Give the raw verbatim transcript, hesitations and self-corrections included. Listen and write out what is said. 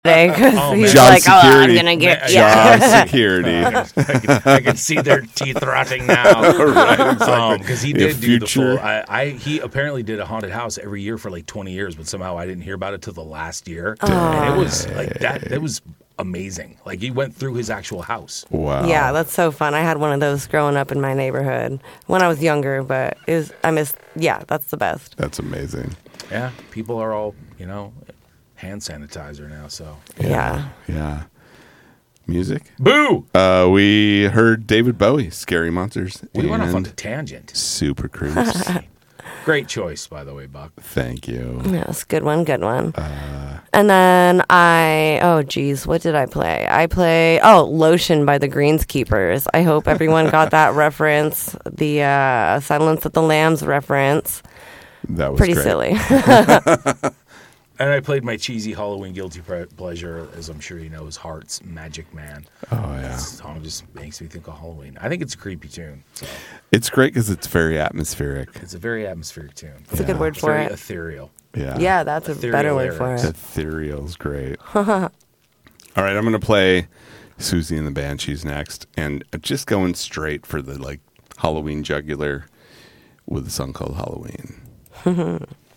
because Oh, he's man. like, Job oh, I'm security. gonna get Job yeah. security. I can, I can see their teeth rotting now. Right, exactly. Because he The did do the future. full. I, I he apparently did a haunted house every year for like twenty years, but somehow I didn't hear about it till the last year, and it was like that. That was amazing. Like he went through his actual house. Wow. Yeah, that's so fun. I had one of those growing up in my neighborhood when I was younger, but it was I miss. Yeah, that's the best. That's amazing. Yeah, people are all you know, hand sanitizer now. So Yeah. Yeah. Music? boo. Uh, we heard David Bowie, Scary Monsters. We went off on and a tangent. Super Cruise. Great choice, by the way, Buck. Thank you. Yes, good one, good one. Uh, And then I, oh geez, what did I play? I play, oh, Lotion by the Greenskeepers. I hope everyone got that reference, the uh, Silence of the Lambs reference. That was Pretty great. silly. And I played my cheesy Halloween guilty pre- pleasure, as I'm sure you know, is Heart's Magic Man. Oh, yeah. This song just makes me think of Halloween. I think it's a creepy tune. So It's great because it's very atmospheric. it's a very atmospheric tune. It's a good word for very it. ethereal. Yeah. Yeah, that's a Ethereal better word for lyrics. it. Ethereal's great. All right, I'm going to play Susie and the Banshees next. And just going straight for the like Halloween jugular with a song called Halloween.